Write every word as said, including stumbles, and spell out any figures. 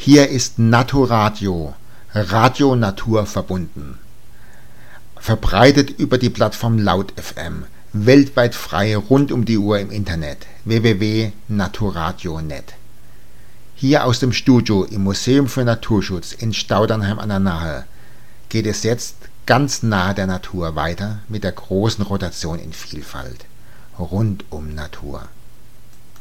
Hier ist Naturadio, Radio Natur verbunden. Verbreitet über die Plattform Laut F M, weltweit frei rund um die Uhr im Internet, w w w punkt naturadio punkt net. Hier aus dem Studio im Museum für Naturschutz in Staudernheim an der Nahe geht es jetzt ganz nahe der Natur weiter mit der großen Rotation in Vielfalt. Rund um Natur.